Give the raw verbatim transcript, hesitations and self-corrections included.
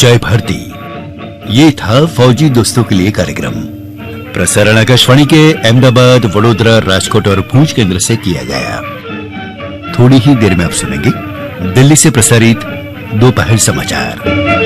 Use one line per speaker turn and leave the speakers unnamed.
जय भारती। ये था फौजी दोस्तों के लिए कार्यक्रम। प्रसारण आकाशवाणी के अहमदाबाद, वडोदरा, राजकोट और भूज केंद्र से किया गया। थोड़ी ही देर में आप सुनेंगे दिल्ली से प्रसारित दोपहर समाचार।